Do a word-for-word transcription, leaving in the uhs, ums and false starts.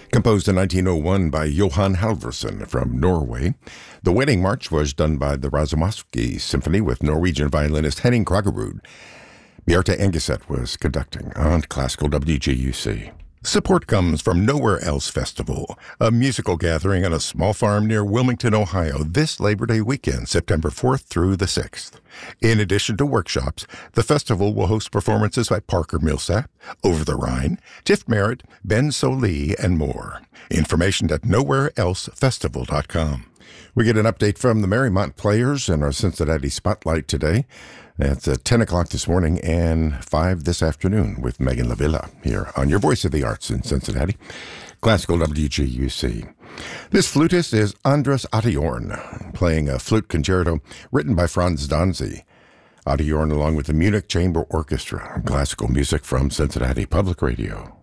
Composed in nineteen oh one by Johan Halvorsen from Norway, the wedding march was done by the Razumovsky Symphony with Norwegian violinist Henning Kragerud. Bjarte Engeset was conducting on Classical W G U C. Support comes from Nowhere Else Festival, a musical gathering on a small farm near Wilmington, Ohio, this Labor Day weekend, September fourth through the sixth. In addition to workshops, the festival will host performances by Parker Millsap, Over the Rhine, Tiff Merritt, Ben Solee, and more. Information at nowhere else festival dot com. We get an update from the Marymount Players in our Cincinnati Spotlight today. That's at ten o'clock this morning and five this afternoon with Megan Lavilla here on your Voice of the Arts in Cincinnati, Classical W G U C. This flutist is Andras Adjorn, playing a flute concerto written by Franz Danzy. Adjorn along with the Munich Chamber Orchestra, classical music from Cincinnati Public Radio.